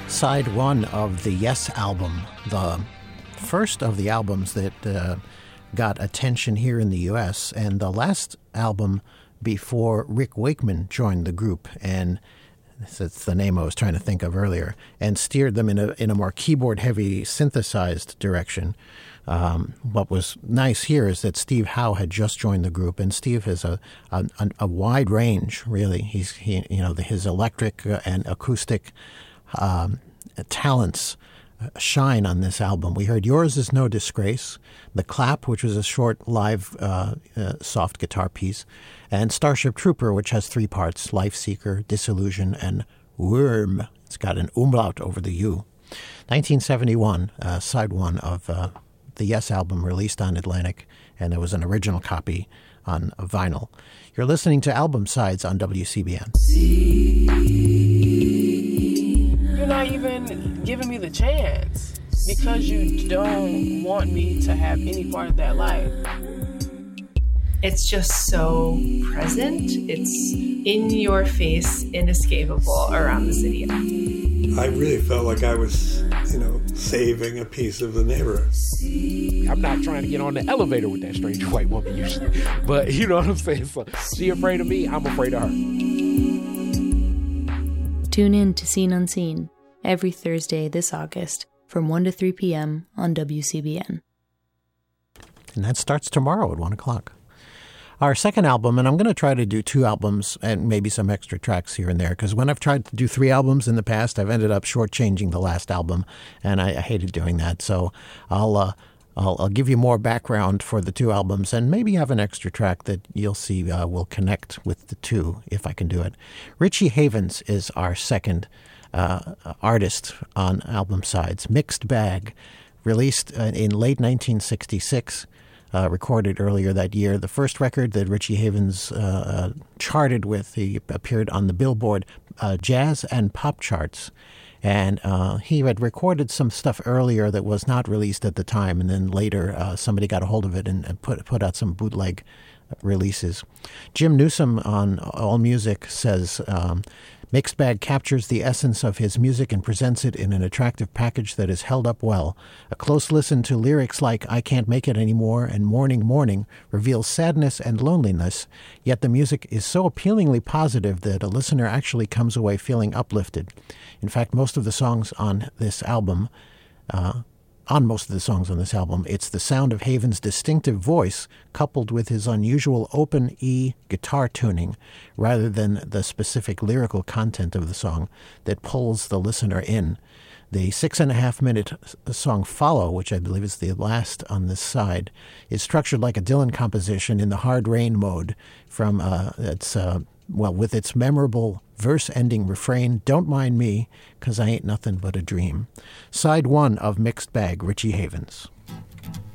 Side one of the Yes album, the first of the albums that got attention here in the U.S., and the last album before Rick Wakeman joined the group, and that's the name I was trying to think of earlier, and steered them in a more keyboard-heavy, synthesized direction. What was nice here is that Steve Howe had just joined the group, and Steve has a wide range, really. His electric and acoustic talents shine on this album. We heard Yours Is No Disgrace, The Clap, which was a short live soft guitar piece, and Starship Trooper, which has three parts, Life Seeker, Disillusion, and Worm. It's got an umlaut over the U. 1971, side one of the Yes album released on Atlantic, and there was an original copy on vinyl. You're listening to Album Sides on WCBN. You're not even giving me the chance because you don't want me to have any part of that life. It's just so present. It's in your face, inescapable around the city. I really felt like I was, saving a piece of the neighborhood. I'm not trying to get on the elevator with that stranger white woman usually, but you know what I'm saying? So she afraid of me, I'm afraid of her. Tune in to Seen Unseen every Thursday this August from 1 to 3 p.m. on WCBN. And that starts tomorrow at 1 o'clock. Our second album, and I'm going to try to do 2 albums and maybe some extra tracks here and there, because when I've tried to do 3 albums in the past, I've ended up shortchanging the last album, and I hated doing that. So I'll give you more background for the 2 albums and maybe have an extra track that you'll see will connect with the 2 if I can do it. Richie Havens is our second artist on Album Sides. Mixed Bag, released in late 1966. Recorded earlier that year. The first record that Richie Havens charted with, he appeared on the Billboard jazz and pop charts. And he had recorded some stuff earlier that was not released at the time, and then later somebody got a hold of it and put out some bootleg releases. Jim Newsom on AllMusic says, Mixed Bag captures the essence of his music and presents it in an attractive package that is held up well. A close listen to lyrics like I Can't Make It Anymore and Morning Morning reveals sadness and loneliness, yet the music is so appealingly positive that a listener actually comes away feeling uplifted. In fact, most of the songs on this album, it's the sound of Havens' distinctive voice coupled with his unusual open E guitar tuning rather than the specific lyrical content of the song that pulls the listener in. The 6.5-minute song Follow, which I believe is the last on this side, is structured like a Dylan composition in the hard rain mode from with its memorable verse-ending refrain, Don't Mind Me, 'Cause I Ain't Nothing But a Dream. Side one of Mixed Bag, Richie Havens.